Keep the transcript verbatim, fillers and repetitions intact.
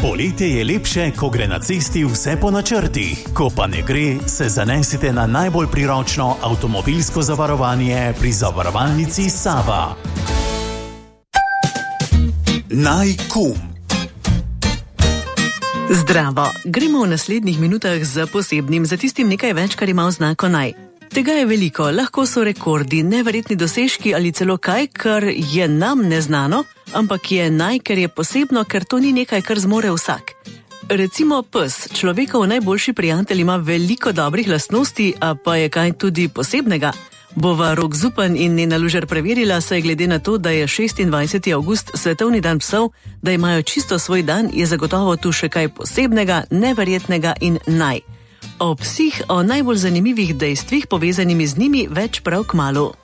Poletje je lepše, ko gre na cesti vse po načrtih. Ko pa ne gre, se zanesite na najbolj priročno avtomobilsko zavarovanje pri zavarovalnici Sava. Najkum. Zdravo, gremo v naslednjih minutah za posebnim, za tistim nekaj več, kar ima oznako naj. Tega je veliko, lahko so rekordi, neverjetni dosežki ali celo kaj, kar je nam neznano, ampak je naj, ker je posebno, ker to ni nekaj, kar zmore vsak. Recimo pes, človekov najboljši prijatelj, ima veliko dobrih lastnosti, a pa je kaj tudi posebnega. Bova Rok Zupan in Nena Lužar preverila, saj glede na to, da je šestindvajseti avgust svetovni dan psov, da imajo čisto svoj dan, je zagotovo tu še kaj posebnega, neverjetnega in naj. O psih, o najbolj zanimivih dejstvih povezanimi z njimi več prav kmalu.